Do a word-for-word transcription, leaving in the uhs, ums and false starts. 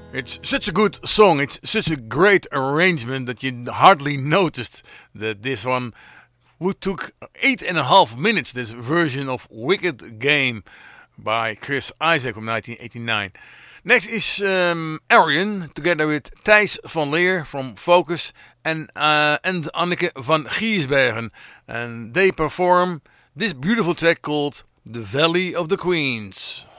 It's such a good song, it's such a great arrangement that you hardly noticed that this one would took eight and a half minutes, this version of Wicked Game by Chris Isaak from nineteen eighty-nine. Next is um, Arian, together with Thijs van Leer from Focus and, uh, and Anneke van Giersbergen. And they perform this beautiful track called The Valley of the Queens.